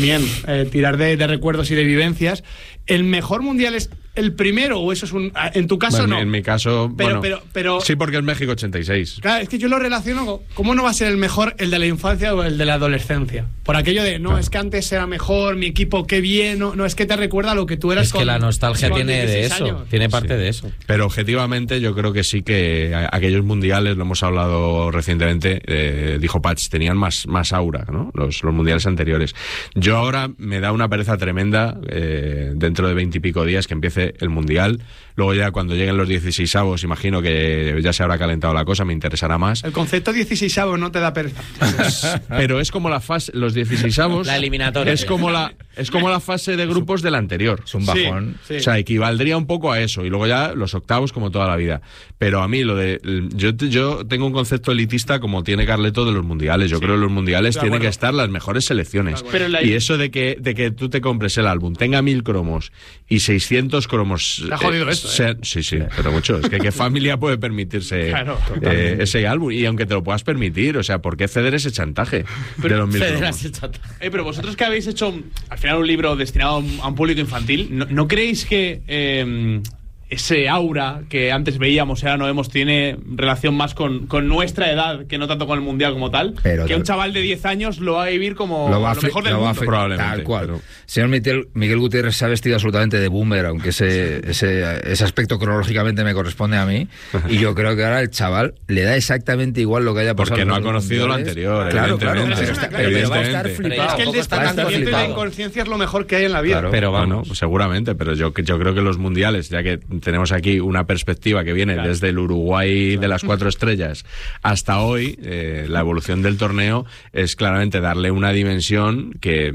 Bien, tirar de recuerdos y de vivencias. ¿El mejor mundial es el primero o eso es en tu caso? Bueno, no? En mi caso, pero sí, porque es México 86. Claro, es que yo lo relaciono con ¿cómo no va a ser el mejor el de la infancia o el de la adolescencia? Por aquello de, no, es que antes era mejor, mi equipo, qué bien, no es que te recuerda a lo que tú eras. Es que la nostalgia tiene de eso, años. tiene parte de eso. Pero objetivamente yo creo que sí que aquellos mundiales, lo hemos hablado recientemente, dijo Patch, tenían más aura, ¿no? Los mundiales anteriores. Yo ahora me da una pereza tremenda, dentro de 20 y pico días que empiece el mundial. Luego ya cuando lleguen los 16avos, imagino que ya se habrá calentado la cosa, me interesará más. El concepto 16avos no te da pereza. Pero es como la fase, los 16avos, la eliminatoria. Es como la fase de grupos del anterior. Es un bajón. Sí. O sea, equivaldría un poco a eso. Y luego ya los octavos como toda la vida. Pero a mí yo tengo un concepto elitista como tiene Carleto de los mundiales. Yo creo que los mundiales tienen que estar las mejores selecciones. Pero y eso de que tú te compres el álbum, tenga 1000 cromos y 600 cromos... Te ha jodido esto, Sí, pero mucho. Es que qué familia puede permitirse ese álbum. Y aunque te lo puedas permitir, o sea, ¿por qué ceder ese chantaje de los 1000 cromos? Pero vosotros que habéis hecho al final un libro destinado a un público infantil, ¿no creéis que ese aura que antes veíamos y ahora no vemos tiene relación más con nuestra edad que no tanto con el mundial como tal? Pero que un chaval de 10 años lo va a vivir como lo mejor del mundo. Probablemente. Tal cual. Pero... Señor Miguel Gutiérrez se ha vestido absolutamente de boomer, aunque ese aspecto cronológicamente me corresponde a mí. Y yo creo que ahora el chaval le da exactamente igual lo que haya pasado. Porque no ha conocido lo anterior, claro, evidentemente. Pero va a estar flipado. Es que el destacamiento de la inconsciencia es lo mejor que hay en la vida. Claro. Pero vamos. Bueno, seguramente, pero yo creo que los mundiales, ya que tenemos aquí una perspectiva que viene desde el Uruguay de las 4 estrellas hasta hoy, la evolución del torneo es claramente darle una dimensión que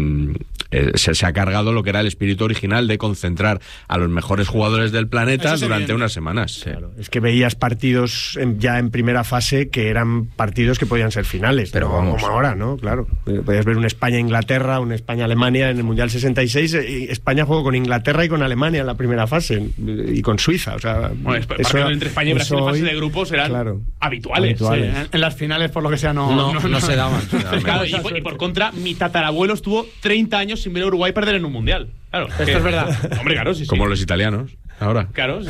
se ha cargado lo que era el espíritu original de concentrar a los mejores jugadores del planeta durante unas semanas. Claro, es que veías partidos ya en primera fase que eran partidos que podían ser finales, pero ¿no? vamos. Como ahora, ¿no? Claro. Podías ver un España-Inglaterra, un España-Alemania en el Mundial 66, y España jugó con Inglaterra y con Alemania en la primera fase, y con Suiza, o sea... Bueno, partidos entre España y Brasil en fase de grupos eran habituales. Sí, en las finales, por lo que sea, no se daban. Claro, y por contra, mi tatarabuelo estuvo 30 años sin ver a Uruguay perder en un mundial. Claro, esto es verdad. Hombre, claro, sí. Como los italianos, ahora. Claro, sí.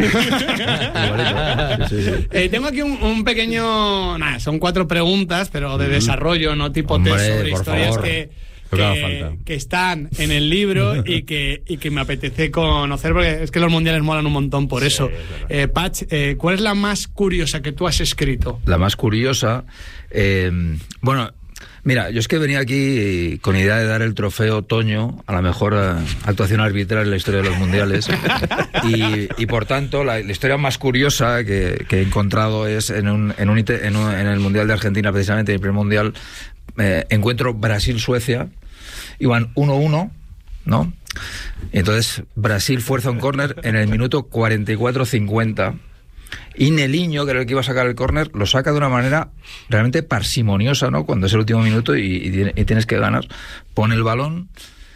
Tengo aquí un pequeño... son 4 preguntas, pero de desarrollo, no tipo test sobre historias que están en el libro y que me apetece conocer, porque es que los mundiales molan un montón por eso. Patch, ¿cuál es la más curiosa que tú has escrito? La más curiosa... bueno... Mira, yo es que venía aquí con idea de dar el trofeo Toño a la mejor actuación arbitral en la historia de los mundiales y por tanto la historia más curiosa que he encontrado es en el Mundial de Argentina, precisamente en el primer Mundial, encuentro Brasil-Suecia, iban 1-1, ¿no? Y entonces Brasil fuerza un córner en el minuto 44-50. Y Neliño, que era el que iba a sacar el córner, lo saca de una manera realmente parsimoniosa, ¿no? Cuando es el último minuto y tienes que ganar. Pone el balón,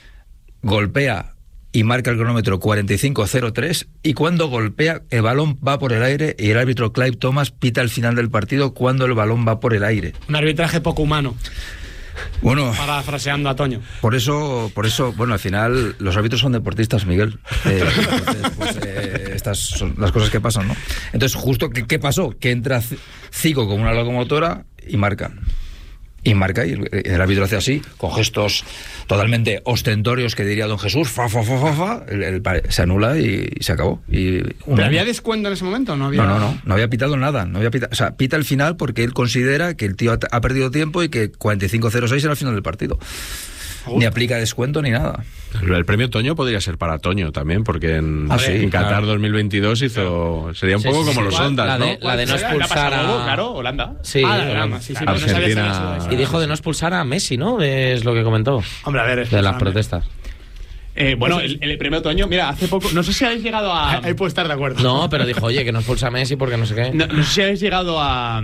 golpea y marca el cronómetro 45-03, y cuando golpea, el balón va por el aire y el árbitro Clive Thomas pita el final del partido cuando el balón va por el aire. Un arbitraje poco humano. Bueno, parafraseando a Toño. Por eso, bueno, al final los árbitros son deportistas, Miguel. Estas son las cosas que pasan, ¿no? Entonces, justo, ¿qué pasó? Que entra Zico con una locomotora y marca. Y el árbitro hace así, con gestos totalmente ostentorios que diría don Jesús, se anula y se acabó. ¿Pero había descuento en ese momento? No había pitado nada. O sea, pita el final porque él considera que el tío ha perdido tiempo y que 45-06 era el final del partido. Ni aplica descuento ni nada. El premio Toño podría ser para Toño también, porque en Qatar 2022 hizo... Sería un poco como los Ondas, ¿no? La de no expulsar a... Claro, Holanda. Sí, Holanda. Argentina... Y dijo de no expulsar a Messi, ¿no? Es lo que comentó. Hombre, a ver... De las protestas. Bueno, el premio Toño, mira, hace poco... No sé si habéis llegado a... Ahí puede estar de acuerdo. No, pero dijo, oye, que no expulsa a Messi porque no sé qué. No sé si habéis llegado a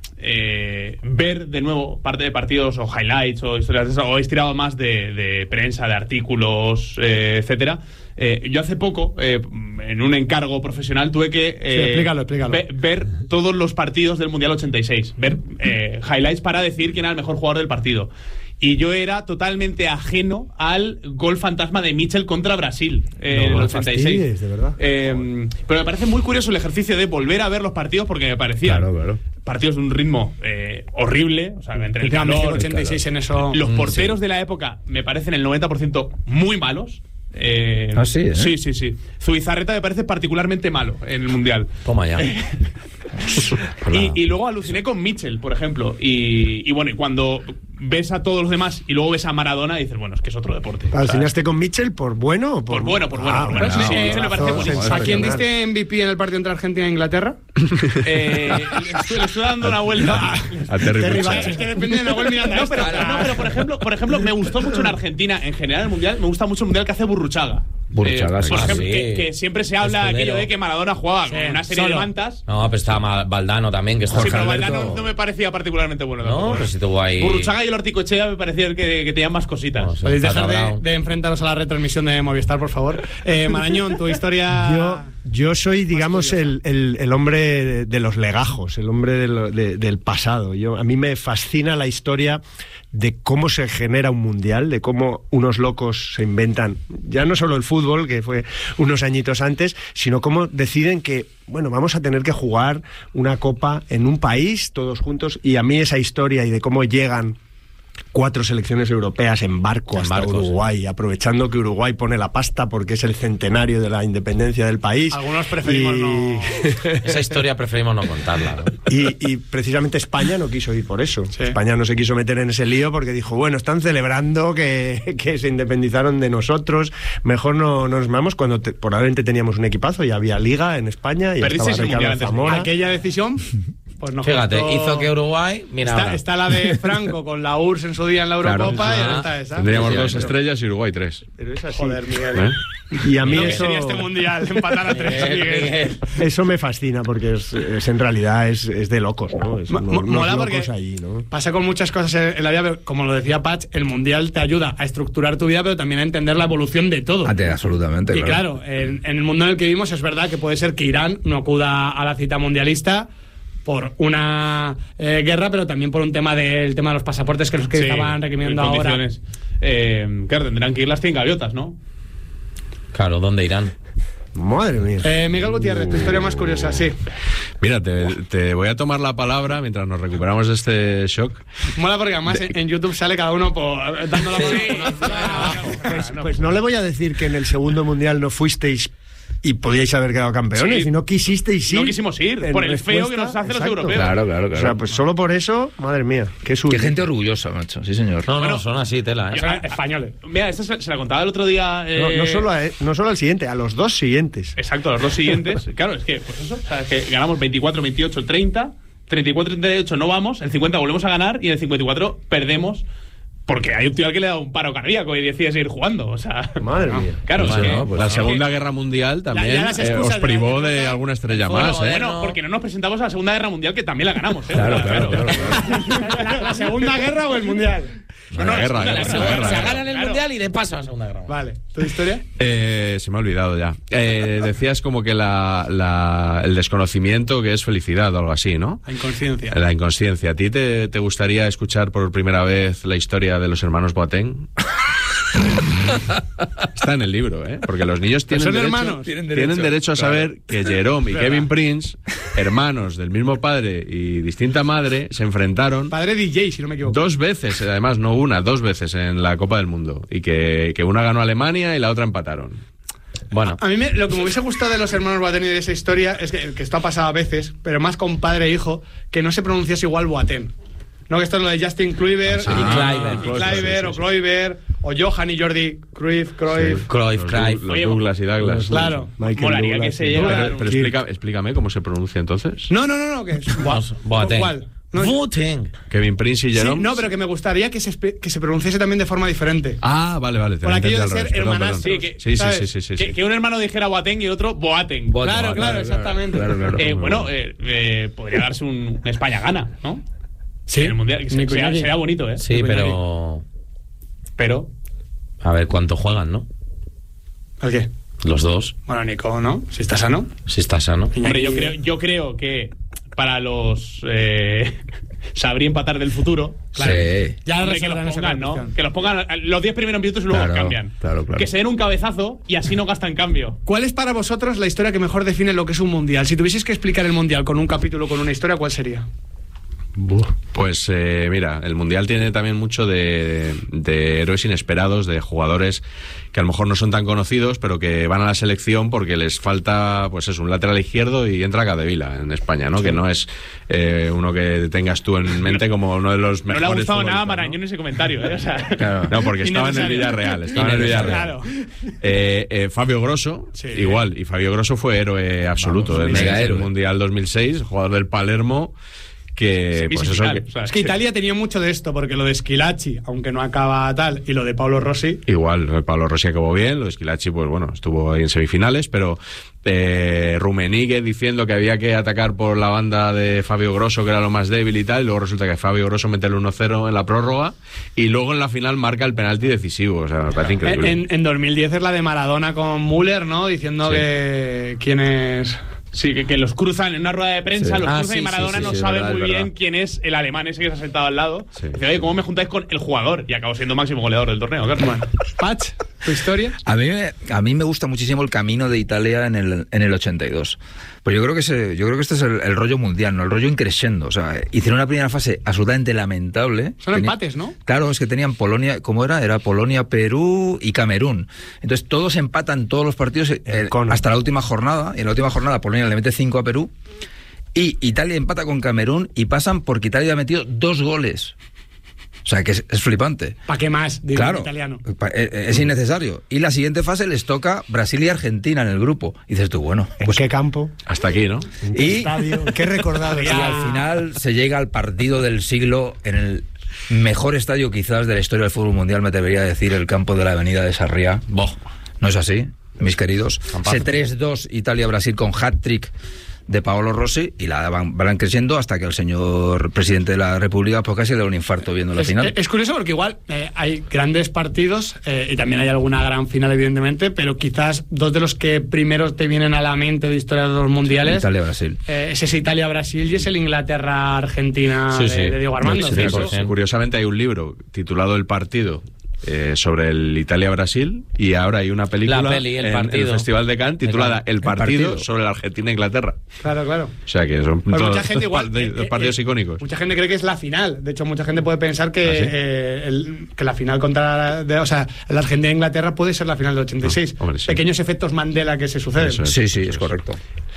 ver de nuevo parte de partidos o highlights o historias de eso, o habéis tirado más de prensa, de artículos, etcétera. Yo hace poco, en un encargo profesional, tuve que explícalo. ver todos los partidos del Mundial 86, ver highlights para decir quién era el mejor jugador del partido. y yo era totalmente ajeno al gol fantasma de Mitchell contra Brasil en el 86. De verdad. Pero me parece muy curioso el ejercicio de volver a ver los partidos porque me parecían partidos de un ritmo horrible, o sea, entre el calor, 86 en eso. Los porteros de la época me parecen el 90% muy malos. Sí. Sí. Zubizarreta me parece particularmente malo en el Mundial. Toma ya. Y luego aluciné con Mitchell, por ejemplo. Y bueno, y cuando ves a todos los demás y luego ves a Maradona, dices, bueno, es que es otro deporte. ¿Alucinaste con Mitchell por bueno o por bueno? Mitchell Me parece buenísimo. ¿A quién diste MVP en el partido entre Argentina e Inglaterra? Le estoy dando una vuelta A Terry Es que depende de la gol Miranda. pero por ejemplo, me gustó mucho en Argentina, en general el Mundial, me gusta mucho el Mundial que hace Burruchaga. Burruchaga, Por ejemplo, sí. que siempre se habla aquello de que Maradona jugaba con una serie de mantas. No, pero estaba Valdano también, que está Sí, pero Valdano no me parecía particularmente bueno. No, pero si tuvo ahí. Burruchaga y el Orticoechea me parecía que tenían más cositas. No sé. Podéis dejar Brown. de enfrentaros a la retransmisión de Movistar, por favor. Marañón, tu historia. Yo soy, digamos, el hombre de los legajos, el hombre del pasado. A mí me fascina la historia de cómo se genera un mundial, de cómo unos locos se inventan, ya no solo el fútbol, que fue unos añitos antes, sino cómo deciden que, bueno, vamos a tener que jugar una copa en un país, todos juntos, y a mí esa historia y de cómo llegan 4 selecciones europeas en barco hasta Uruguay, aprovechando que Uruguay pone la pasta porque es el centenario de la independencia del país. Algunos preferimos no. Esa historia preferimos no contarla, ¿no? Y precisamente España no quiso ir por eso. Sí. España no se quiso meter en ese lío porque dijo, bueno, están celebrando que se independizaron de nosotros, mejor no nos vamos, cuando probablemente teníamos un equipazo y había liga en España y Pero estaba Ricardo Zamora. Aquella decisión, pues no. Fíjate, justo... hizo que Uruguay. Mira, está la de Franco con la URSS en su día en la Eurocopa y ahora está esa. Tendríamos 2 estrellas y Uruguay 3. Pero es así. Joder, Miguel. Y a mí Lo que eso, sería este mundial, empatar a 3, Miguel. eso me fascina porque es en realidad es de locos, ¿no? Es unos Mola porque locos ahí, ¿no? pasa con muchas cosas en la vida, pero como lo decía Patch, el mundial te ayuda a estructurar tu vida, pero también a entender la evolución de todo. Absolutamente. Y claro, en el mundo en el que vivimos es verdad que puede ser que Irán no acuda a la cita mundialista por una guerra, pero también por un tema de los pasaportes que estaban requiriendo ahora. Claro, tendrán que ir las 100 gaviotas, ¿no? claro, ¿dónde irán? Madre mía. Miguel Gutiérrez, tu historia más curiosa, sí. Mira, te voy a tomar la palabra mientras nos recuperamos de este shock. Mola porque además en YouTube sale cada uno dando la mano. Pues no le voy a decir que en el segundo mundial no fuisteis y podíais haber quedado campeones, Sí. y no quisisteis ir. No quisimos ir, por el feo que nos hacen los europeos. Claro. O sea, pues solo por eso, madre mía, qué susto. Qué gente orgullosa, macho. Sí, señor. No, son así, tela, ¿eh? Son españoles. Mira, esto se la contaba el otro día. No solo al siguiente, a los 2 siguientes. Exacto, los 2 siguientes. Claro, es que, pues eso, o sea, que ganamos 24, 28, 30, 34, 38 no vamos, el 50 volvemos a ganar y en el 54 perdemos. Porque hay un tío al que le da un paro cardíaco y decide seguir jugando. O sea, Madre mía. Claro, Bueno, es que, pues la Segunda Guerra Mundial también las excusas os de privó la de guerra. alguna estrella Bueno, más, ¿eh? bueno, porque no nos presentamos a la Segunda Guerra Mundial, que también la ganamos, ¿eh? Claro. ¿La Segunda Guerra o el mundial? La guerra. Se ganan el mundial y de paso a la segunda guerra. Vale, ¿tu historia? Se me ha olvidado ya. Decías como que el desconocimiento que es felicidad o algo así, ¿no? La inconsciencia. La inconsciencia. ¿A ti te gustaría escuchar por primera vez la historia de los hermanos Boateng? Está en el libro, ¿eh? Porque los niños tienen ¿Son derecho, hermanos? tienen derecho a saber que Jerome y Kevin Prince, hermanos del mismo padre y distinta madre, se enfrentaron Padre DJ, si no me equivoco. 2 veces, además no una, 2 veces en la Copa del Mundo. Y que una ganó Alemania y la otra empataron. Bueno, A mí lo que me hubiese gustado de los hermanos Boateng y de esa historia es que esto ha pasado a veces, pero más con padre e hijo, que no se pronunciase igual Boateng. No, que esto es lo de Justin Kluivert sí. Kluivert, o Kluivert, o Johan y Jordi Cruyff. Cruyff. Los Oye, Douglas y Douglas. Claro. Michael Molaría Douglas, que se sí. llegara. Pero explícame cómo se pronuncia entonces. No, que es Boateng. ¿Cuál? No, Boateng. Kevin Prince y sí, Jerome. no, pero que me gustaría que se pronunciase también de forma diferente. Ah, vale. Por aquello de ser hermanastros. Sí, que- Sí. Que un hermano dijera Boateng y el otro Boateng. Claro, exactamente. Bueno, podría darse un España-Gana, ¿no? Sí, En el Mundial. Nico Iñaki. Sería bonito, ¿eh? Sí, pero. Pero. A ver cuánto juegan, ¿no? ¿El qué? Los dos, Bueno, Nico, ¿no? Si está sano. si está sano. Hombre, yo creo que para los sabría empatar del futuro. Claro. Sí. Ya Hombre, que los pongan, ¿no? Que los pongan los 10 primeros minutos y luego cambian. Claro. Que se den un cabezazo y así no gastan cambio. ¿Cuál es para vosotros la historia que mejor define lo que es un mundial? Si tuvieseis que explicar el mundial con un capítulo, con una historia, ¿cuál sería? Pues mira, el Mundial tiene también mucho de héroes inesperados, de jugadores que a lo mejor no son tan conocidos, pero que van a la selección porque les falta, pues es un lateral izquierdo y entra Capdevila en España, ¿no? Sí. Que no es uno que tengas tú en mente como uno de los mejores. No le ha gustado nada a ¿no? Marañón ese comentario, ¿eh? O sea, claro. No, porque estaba en el Villarreal. Claro. Fabio Grosso, igual, y Fabio Grosso fue héroe absoluto en el Mundial 2006, jugador del Palermo. Que pues eso es que Italia tenía mucho de esto, porque lo de Schillaci, aunque no acaba tal, y lo de Paolo Rossi. Igual, Paolo Rossi acabó bien, lo de Schillaci, pues bueno, estuvo ahí en semifinales, pero Rummenigge diciendo que había que atacar por la banda de Fabio Grosso, que era lo más débil y tal, y luego resulta que Fabio Grosso mete el 1-0 en la prórroga, y luego en la final marca el penalti decisivo, o sea, me parece increíble. En 2010 es la de Maradona con Müller, ¿no? Diciendo que quién es... Sí, que los cruzan en una rueda de prensa, los cruzan y Maradona no sabe muy bien quién es el alemán ese que se ha sentado al lado. Sí. Dice, oye, ¿cómo me juntáis con el jugador? Y acabó siendo máximo goleador del torneo. Patch, ¿tu historia? A mí me gusta muchísimo el camino de Italia en el 82. Pues yo creo que este es el rollo mundial, ¿no? El rollo increscendo. O sea, hicieron una primera fase absolutamente lamentable. Son empates, ¿no? Claro, es que tenían Polonia, ¿cómo era? Era Polonia, Perú y Camerún. Entonces todos empatan todos los partidos hasta la última jornada. Y en la última jornada Polonia le mete 5 a Perú. Y Italia empata con Camerún y pasan porque Italia ha metido 2 goles. O sea, que es flipante. ¿Para qué más? Digo, claro, en italiano. Es innecesario. Y la siguiente fase les toca Brasil y Argentina en el grupo. Y dices tú, bueno... ¿En qué campo? Hasta aquí, ¿no? ¿En qué estadio? ¿Qué recordado? Y al final se llega al partido del siglo en el mejor estadio quizás de la historia del fútbol mundial, me atrevería a decir, el campo de la Avenida de Sarriá. ¿No es así, mis queridos? Ese 3-2 Italia-Brasil con hat-trick de Paolo Rossi, y la van creciendo hasta que el señor presidente de la República pues casi le da un infarto viendo la final. Es curioso porque igual hay grandes partidos y también hay alguna gran final evidentemente, pero quizás dos de los que primero te vienen a la mente de historia de los mundiales, Italia-Brasil, es ese Italia-Brasil y es el Inglaterra-Argentina de Diego Armando. Curiosamente hay un libro titulado El Partido, sobre el Italia-Brasil, y ahora hay una película en el Festival de Cannes titulada El Partido sobre la Argentina-Inglaterra. Claro. O sea que son pues todos mucha gente igual, los partidos icónicos. Mucha gente cree que es la final. De hecho, mucha gente puede pensar que, que la final contra la Argentina-Inglaterra puede ser la final del 86. No, hombre, sí. Pequeños efectos Mandela que se suceden. Sí, es correcto.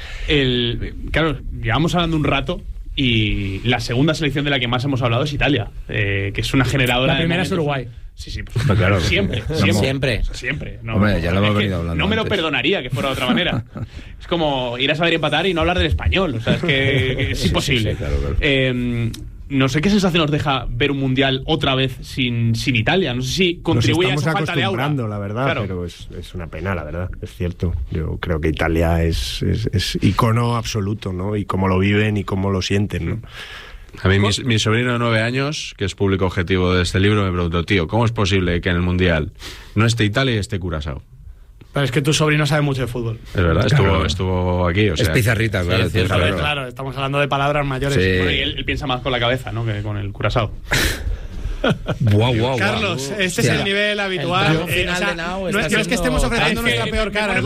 Claro, llevamos hablando un rato. Y la segunda selección de la que más hemos hablado es Italia, que es una generadora. La primera es Uruguay. Sí, pues, claro. Siempre. No, hombre, ya lo hemos venido hablando. No me lo antes. perdonaría que fuera de otra manera. Es como ir a saber empatar y no hablar del español. O sea, es que es imposible. Sí, claro. No sé qué sensación nos deja ver un mundial otra vez sin Italia. No sé si contribuye a esa falta de aura. La verdad, claro. Pero es una pena, la verdad. Es cierto. Yo creo que Italia es icono absoluto, ¿no? Y cómo lo viven y cómo lo sienten, ¿no? A mí mi sobrino de 9 años, que es público objetivo de este libro, me preguntó, tío, ¿cómo es posible que en el mundial no esté Italia y esté Curazao? Pero es que tu sobrino sabe mucho de fútbol. Es verdad, estuvo aquí. O sea, es pizarrita, claro. Sí, claro, estamos hablando de palabras mayores. Sí. Bueno, y él piensa más con la cabeza, ¿no? Que con el Curazao. Wow, Carlos, este es el nivel habitual. No es que estemos ofreciendo nuestra peor cara.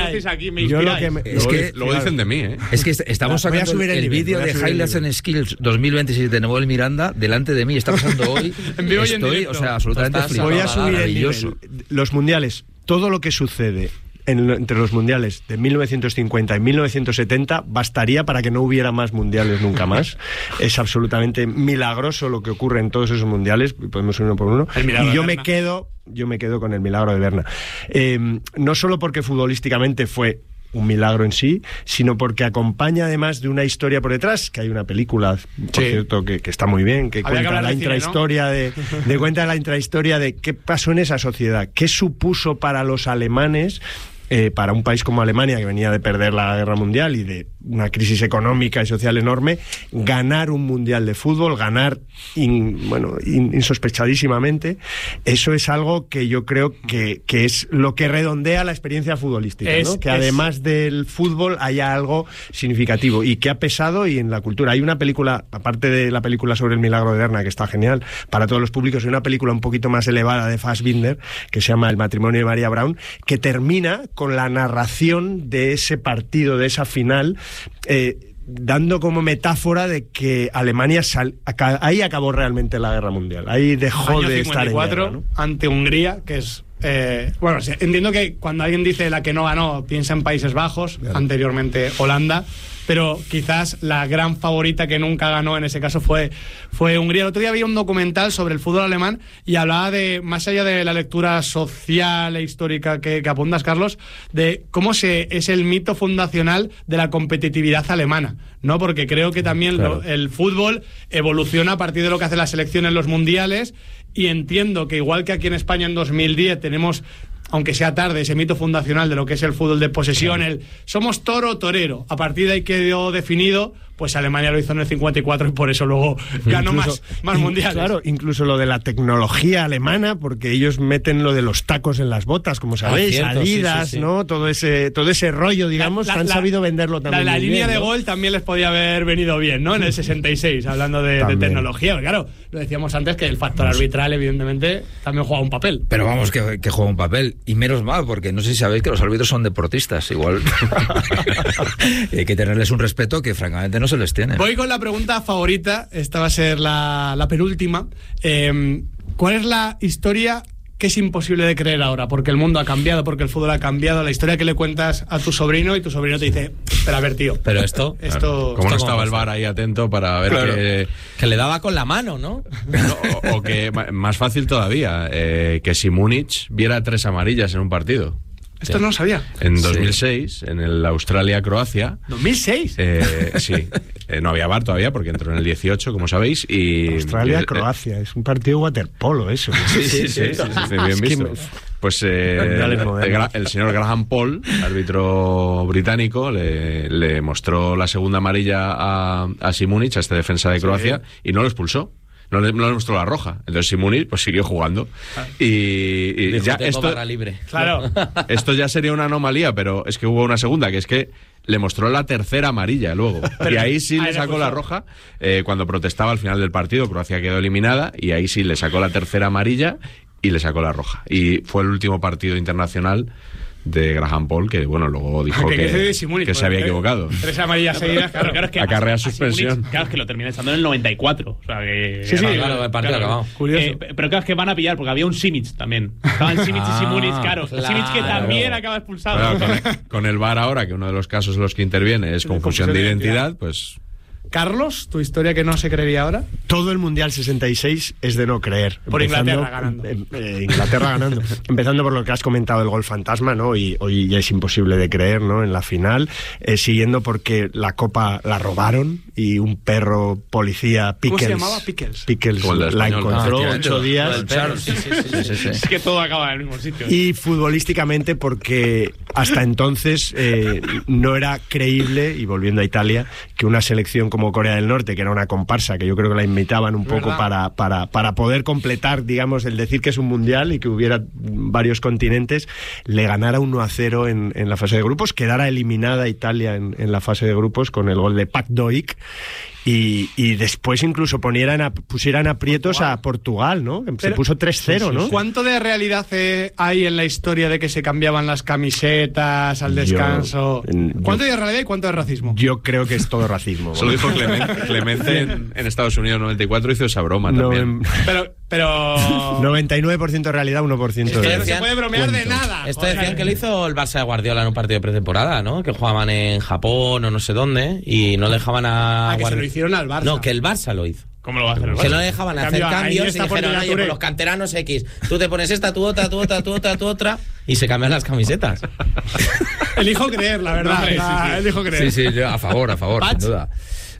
Luego dicen de mí, ¿eh? Es que estamos sacando el vídeo de Highlights and Skills 2026 de Noel Miranda delante de mí. Está pasando hoy. En vivo y en directo. O sea, absolutamente flipado. Voy a subir el nivel. Los mundiales, todo lo que sucede entre los mundiales de 1950 y 1970 bastaría para que no hubiera más mundiales nunca más. Es absolutamente milagroso lo que ocurre en todos esos mundiales, podemos ir uno por uno, y yo me quedo con el milagro de Berna, no solo porque futbolísticamente fue un milagro en sí, sino porque acompaña además de una historia por detrás, que hay una película, por cierto, que está muy bien, que cuenta la intrahistoria cuenta la intrahistoria de qué pasó en esa sociedad, qué supuso para los alemanes, para un país como Alemania, que venía de perder la guerra mundial y de una crisis económica y social enorme, ganar un mundial de fútbol, ganar insospechadísimamente, eso es algo que yo creo que es lo que redondea la experiencia futbolística, ¿no? Que además del fútbol haya algo significativo y que ha pesado y en la cultura. Hay una película, aparte de la película sobre el milagro de Berna, que está genial para todos los públicos, hay una película un poquito más elevada de Fassbinder que se llama El matrimonio de María Braun, que termina con la narración de ese partido, de esa final, dando como metáfora de que Alemania ahí acabó realmente la guerra mundial, ahí dejó de estar en guerra, ¿no? Ante Hungría, que es entiendo que cuando alguien dice la que no ganó piensa en Países Bajos, claro. Anteriormente Holanda, pero quizás la gran favorita que nunca ganó en ese caso fue Hungría. El otro día había un documental sobre el fútbol alemán y hablaba de, más allá de la lectura social e histórica que apuntas, Carlos, de cómo es el mito fundacional de la competitividad alemana, ¿no? Porque creo que también claro. El fútbol evoluciona a partir de lo que hace la selección en los mundiales, y entiendo que igual que aquí en España en 2010 tenemos, aunque sea tarde, ese mito fundacional de lo que es el fútbol de posesión, claro. Somos toro o torero. A partir de ahí quedó definido, pues Alemania lo hizo en el 54 y por eso luego ganó más mundiales. Claro, incluso lo de la tecnología alemana, porque ellos meten lo de los tacos en las botas, como sabéis, cierto, Adidas, sí. ¿no? Todo ese rollo, digamos, han sabido venderlo también. La línea de gol también les podía haber venido bien, ¿no? En el 66, hablando de tecnología. Claro, lo decíamos antes que el factor arbitral, evidentemente, también juega un papel. Pero vamos, que juega un papel. Y menos mal, porque no sé si sabéis que los árbitros son deportistas, igual. Hay que tenerles un respeto que francamente no se les tiene. Voy con la pregunta favorita, esta va a ser la penúltima. ¿Cuál es la historia que es imposible de creer ahora? Porque el mundo ha cambiado, porque el fútbol ha cambiado. La historia que le cuentas a tu sobrino y tu sobrino te dice, pero a ver, tío. Pero esto como no estaba el VAR ahí atento para ver claro. que le daba con la mano, ¿no? O que, más fácil todavía, que si Múnich viera 3 amarillas en un partido. Esto no lo sabía. En 2006, en el Australia-Croacia. ¿2006? Sí. No había VAR todavía porque entró en el 18, como sabéis. Y Australia-Croacia, es un partido waterpolo eso. Sí, bien visto. Pues el señor Graham Paul, árbitro británico, le mostró la segunda amarilla a Simunic, a este defensa de Croacia, y no lo expulsó. No le mostró la roja. Entonces Simunic pues siguió jugando. Y ya barra libre. Claro. Esto ya sería una anomalía, pero es que hubo una segunda, que es que le mostró la tercera amarilla luego. Y ahí sí le sacó la roja cuando protestaba al final del partido. Croacia quedó eliminada y ahí sí le sacó la tercera amarilla y le sacó la roja. Y fue el último partido internacional de Graham Paul, que bueno, luego dijo que se había equivocado. 3 amarillas seguidas, claro es que acarrea suspensión. Claro, es que lo termina echando en el 94. O sea que claro, el partido acabado. Curioso. Pero claro, es que van a pillar, porque había un Simic también. Estaban Simic y Simunic, claro. Simic que también acaba expulsado. Claro, con el VAR ahora, que uno de los casos en los que interviene es confusión de identidad, pues... Carlos, ¿tu historia que no se creería ahora? Todo el Mundial 66 es de no creer. Por Inglaterra ganando. Inglaterra ganando. Empezando por lo que has comentado, el gol fantasma, ¿no? Y hoy ya es imposible de creer, ¿no? En la final. Siguiendo porque la Copa la robaron y un perro policía, Pickles. ¿Cómo se llamaba? Pickles. Pickles la encontró 8 días. Sí. Es que todo acaba en el mismo sitio. Y futbolísticamente porque hasta entonces no era creíble, y volviendo a Italia, que una selección como Corea del Norte, que era una comparsa, que yo creo que la invitaban un poco para poder completar, digamos, el decir que es un mundial y que hubiera varios continentes, le ganara 1-0 en la fase de grupos, quedara eliminada Italia en la fase de grupos con el gol de Pat Doig. Y después incluso pusieran aprietos a Portugal, ¿no? Se puso 3-0, ¿no? ¿Cuánto de realidad hay en la historia de que se cambiaban las camisetas al descanso? ¿Cuánto de realidad y cuánto de racismo? Yo creo que es todo racismo. Solo dijo Clemente en Estados Unidos 94 hizo esa broma también. Pero 99% de realidad, 1% de... No se puede bromear de nada. Esto decían que lo hizo el Barça de Guardiola en un partido de pretemporada, ¿no? Que jugaban en Japón o no sé dónde y no dejaban a... que se lo hicieron al Barça. No, que el Barça lo hizo. ¿Cómo lo va a hacer el Barça? Que no le dejaban hacer cambios y dijeron, oye, pues los canteranos X, tú te pones esta, tú otra, y se cambian las camisetas. Elijo creer, la verdad. Elijo creer. Sí, yo a favor, sin duda.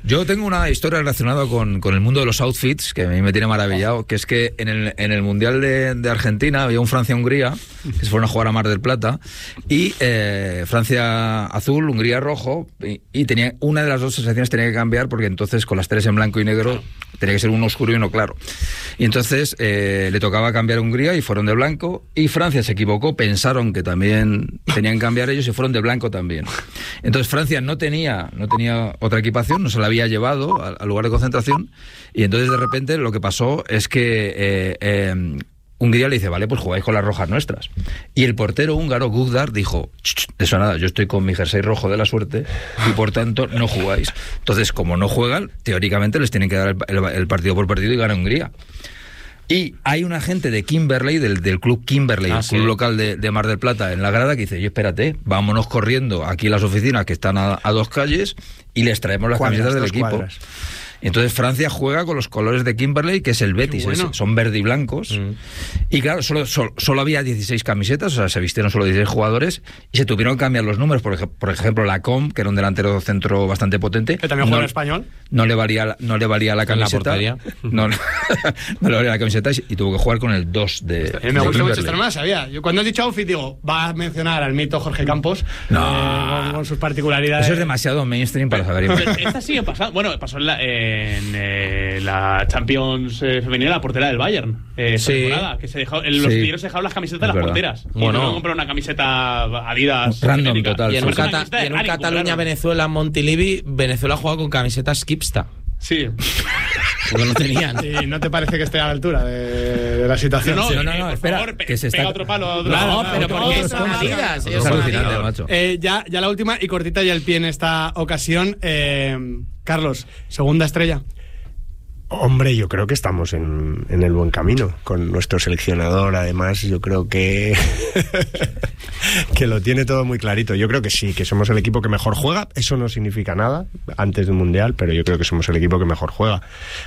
Yo tengo una historia relacionada con el mundo de los outfits que a mí me tiene maravillado, que es que en el Mundial de Argentina había un Francia-Hungría, que se fueron a jugar a Mar del Plata, y Francia azul, Hungría rojo, y tenía una de las dos sensaciones tenía que cambiar, porque entonces con las tres en blanco y negro tenía que ser uno oscuro y uno claro. Y entonces le tocaba cambiar a Hungría y fueron de blanco, y Francia se equivocó, pensaron que también tenían que cambiar ellos y fueron de blanco también. Entonces Francia no tenía otra equipación, no se la había llevado al lugar de concentración, y entonces de repente lo que pasó es que Hungría le dice, vale, pues jugáis con las rojas nuestras. Y el portero húngaro, Gudar, dijo, eso nada, yo estoy con mi jersey rojo de la suerte y por tanto no jugáis. Entonces, como no juegan, teóricamente les tienen que dar el partido por partido y gana Hungría. Y hay una gente de Kimberley, del club Kimberley, el club local de Mar del Plata, en la grada, que dice, oye, espérate, vámonos corriendo aquí a las oficinas que están a 2 calles y les traemos las camisetas del equipo. Cuadras. Entonces Francia juega con los colores de Kimberley, que es el Betis, bueno. Son verde y blancos. Y claro, solo había 16 camisetas, o sea, se vistieron solo 16 jugadores y se tuvieron que cambiar los números. Por ejemplo, Lacombe, que era un delantero centro bastante potente. ¿Que también juega en español? No le valía la camiseta. No le valía la camiseta y tuvo que jugar con el 2 de me gusta mucho esto, no me la sabía. Yo cuando he dicho outfit digo, va a mencionar al mito Jorge Campos con sus particularidades. Eso es demasiado mainstream para saber. Esta sigue pasando. Bueno, pasó en la Champions femenina, la portera del Bayern. Temporada, que los tíos se dejaron las camisetas de las porteras. Y no compraron una camiseta Adidas random total. Y en un Cataluña-Venezuela, Montilivi, Venezuela juega con camisetas Kipsta. Sí. Porque no tenían. ¿Y no te parece que esté a la altura de la situación? No, espera, favor, que se pega otro palo. No, pero porque son Adidas. Es alucinante, macho. Ya la última y cortita ya el pie en esta ocasión. Carlos, segunda estrella. Hombre, yo creo que estamos en el buen camino con nuestro seleccionador. Además, yo creo que que lo tiene todo muy clarito. Yo creo que sí, que somos el equipo que mejor juega. Eso no significa nada antes del Mundial, pero yo creo que somos el equipo que mejor juega.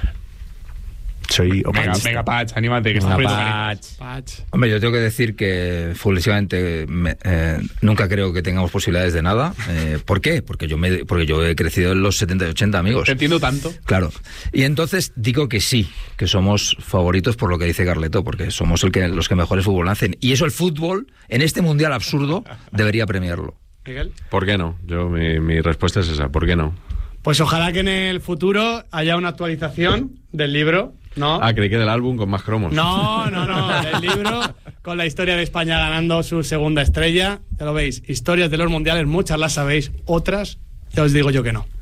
Soy optimista. Venga, Patch, anímate, que Patch. Hombre, yo tengo que decir que futbolísticamente nunca creo que tengamos posibilidades de nada. ¿Por qué? Porque yo he crecido en los 70 y 80, amigos. Te entiendo tanto. Claro. Y entonces digo que sí, que somos favoritos por lo que dice Carleto, porque somos los que mejores fútbol hacen. Y eso el fútbol, en este mundial absurdo, debería premiarlo. ¿Miguel? ¿Por qué no? Mi respuesta es esa, ¿por qué no? Pues ojalá que en el futuro haya una actualización del libro, ¿no? Creí que del álbum con más cromos. No, del libro con la historia de España ganando su segunda estrella. Ya lo veis, historias de los mundiales, muchas las sabéis, otras ya os digo yo que no.